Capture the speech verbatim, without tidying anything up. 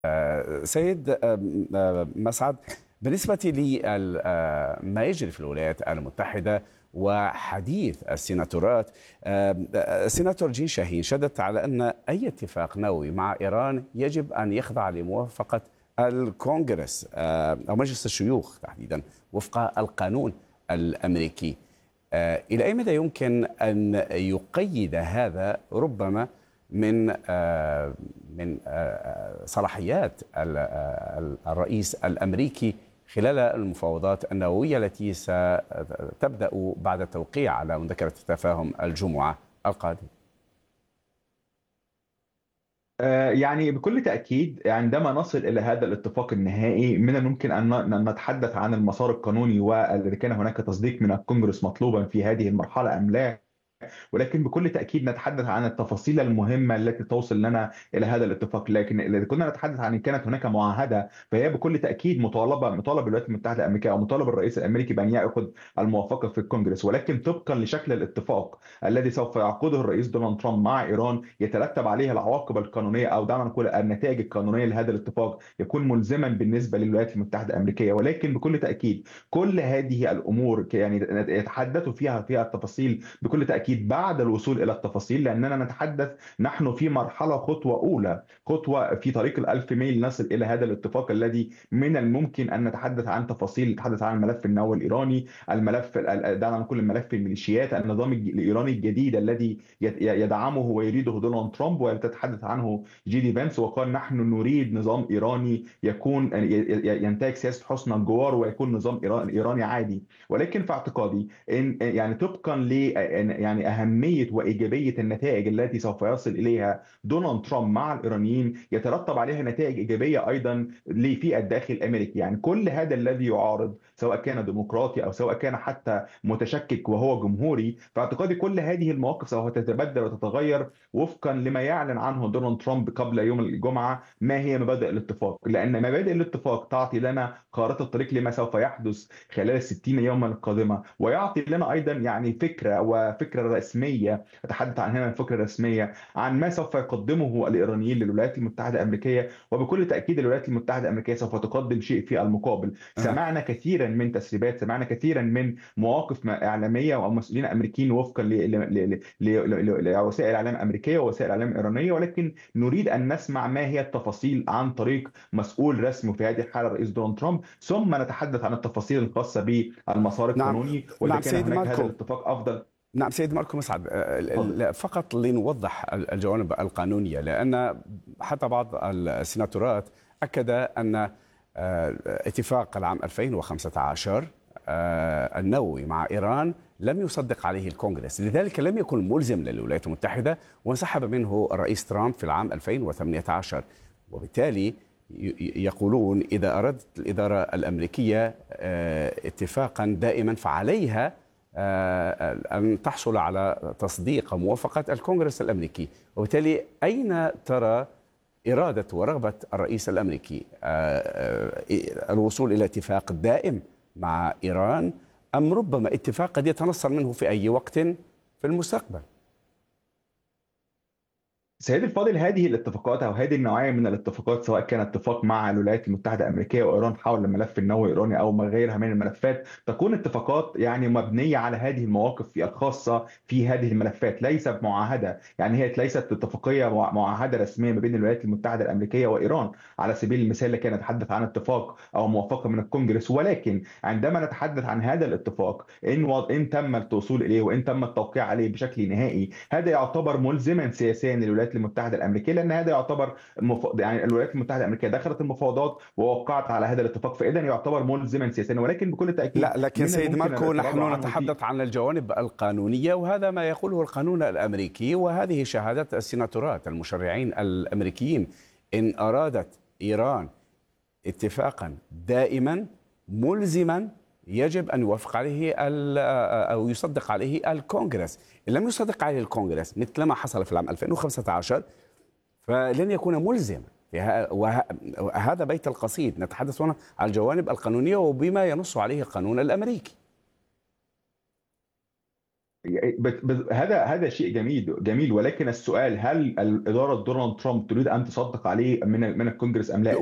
سيد مسعد، بالنسبة لما يجري في الولايات المتحدة وحديث السيناتورات، السيناتور جين شاهين شددت على أن أي اتفاق نووي مع إيران يجب أن يخضع لموافقة الكونغرس أو مجلس الشيوخ تحديدا وفق القانون الأمريكي. إلى أي مدى يمكن أن يقيد هذا ربما من من صلاحيات الرئيس الأمريكي خلال المفاوضات النووية التي ستبدأ بعد التوقيع على مذكرة التفاهم الجمعة القادمة؟ يعني بكل تأكيد عندما نصل إلى هذا الاتفاق النهائي من الممكن أن نتحدث عن المسار القانوني وإذا كان هناك تصديق من الكونغرس مطلوبا في هذه المرحلة أم لا. ولكن بكل تأكيد نتحدث عن التفاصيل المهمة التي توصل لنا إلى هذا الاتفاق. لكن إذا كنا نتحدث عن إن كانت هناك معاهدة فهي بكل تأكيد مطالبة مطالب الولايات المتحدة الأمريكية أو مطالب الرئيس الأمريكي بأن يأخذ الموافقة في الكونغرس. ولكن طبقا لشكل الاتفاق الذي سوف يعقده الرئيس دونالد ترامب مع إيران يترتب عليه العواقب القانونية أو دعنا نقول النتائج القانونية لهذا الاتفاق يكون ملزما بالنسبة للولايات المتحدة الأمريكية. ولكن بكل تأكيد كل هذه الأمور يعني يتحدث فيها فيها التفاصيل بكل تأكيد بعد الوصول إلى التفاصيل، لأننا نتحدث نحن في مرحلة خطوة أولى، خطوة في طريق الألف ميل نصل إلى هذا الاتفاق الذي من الممكن أن نتحدث عن تفاصيل. نتحدث عن الملف النووي الإيراني، الملف دعنا نقول الملف الميليشيات، النظام الإيراني الجديد الذي يدعمه ويريده دونالد ترامب ويتحدث عنه جي دي فانس وقال نحن نريد نظام إيراني يكون ينتهج سياسة حسن الجوار ويكون نظام إيراني عادي. ولكن في اعتقادي إن يعني طبقا ل يعني أهمية وإيجابية النتائج التي سوف يصل إليها دونالد ترامب مع الإيرانيين يترتب عليها نتائج إيجابية أيضا في الداخل الأمريكي. يعني كل هذا الذي يعارض سواء كان ديمقراطي أو سواء كان حتى متشكك وهو جمهوري، في اعتقادي كل هذه المواقف سوف تتبدل وتتغير وفقا لما يعلن عنه دونالد ترامب قبل يوم الجمعة ما هي مبادئ الاتفاق. لأن مبادئ الاتفاق تعطي لنا خارطة الطريق لما سوف يحدث خلال الستين يوما القادمة، ويعطي لنا أيضا يعني فكرة وفكرة رسمية أتحدث عن هنا الفكرة الرسمية عن ما سوف يقدمه الإيرانيين للولايات المتحدة الأمريكية. وبكل تأكيد الولايات المتحدة الأمريكية سوف تقدم شيء في المقابل. أه. سمعنا كثيرا من تسريبات، سمعنا كثيرا من مواقف إعلامية ومسؤولين أمريكيين وفقا لوسائل الإعلام الأمريكية ووسائل الإعلام الإيرانية. ولكن نريد أن نسمع ما هي التفاصيل عن طريق مسؤول رسمي في هذه الحالة الرئيس دونالد ترامب، ثم نتحدث عن التفاصيل الخاصة بالمسار نعم القانوني وإذا نعم كان سيد هناك هذا ماركو. الاتفاق أفضل. نعم سيد ماركو مسعد، فضل. فقط لنوضح الجوانب القانونية، لأن حتى بعض السيناتورات أكد أن اتفاق العام ألفين وخمسة عشر النووي مع إيران لم يصدق عليه الكونغرس، لذلك لم يكن ملزم للولايات المتحدة وانسحب منه الرئيس ترامب في العام ألفين وثمانية عشر. وبالتالي يقولون إذا أردت الإدارة الأمريكية اتفاقا دائما فعليها أن تحصل على تصديق وموافقة الكونغرس الأمريكي. وبالتالي أين ترى إرادة ورغبة الرئيس الأمريكي الوصول إلى اتفاق دائم مع إيران، أم ربما اتفاق قد يتنصل منه في أي وقت في المستقبل؟ سيدي الفاضل، هذه الاتفاقات او هذه النوعيه من الاتفاقات سواء كان اتفاق مع الولايات المتحده الامريكيه وايران حول الملف النووي الايراني او ما غيرها من الملفات تكون اتفاقات يعني مبنيه على هذه المواقف الخاصه في هذه الملفات، ليست معاهده. يعني هي ليست اتفاقيه معاهده رسميه ما بين الولايات المتحده الامريكيه وايران على سبيل المثال لكي نتحدث عن اتفاق او موافقه من الكونجرس. ولكن عندما نتحدث عن هذا الاتفاق ان ان تم الوصول اليه وان تم التوقيع عليه بشكل نهائي، هذا يعتبر ملزما سياسيا للولايات المتحده الامريكيه، لان هذا يعتبر المف... يعني الولايات المتحده الامريكيه دخلت المفاوضات ووقعت على هذا الاتفاق، فاذا يعتبر ملزما سياسيا. ولكن بكل تاكيد لا، لكن من سيد الممكن ماركو التراجع نحن عنه في نتحدث عن الجوانب القانونية، وهذا ما يقوله القانون الأمريكي وهذه شهادات السيناتورات المشرعين الأمريكيين. إن أرادت إيران اتفاقا دائما ملزما يجب أن يوافق عليه أو يصدق عليه الكونغرس. إن لم يصدق عليه الكونغرس مثل ما حصل في العام ألفين وخمسة عشر فلن يكون ملزما. وهذا بيت القصيد، نتحدث هنا عن الجوانب القانونية وبما ينص عليه القانون الأمريكي. بت- بت- هذا هذا شيء جميل جميل، ولكن السؤال هل الإدارة دونالد ترامب تريد أن تصدق عليه من من الكونجرس أم لا؟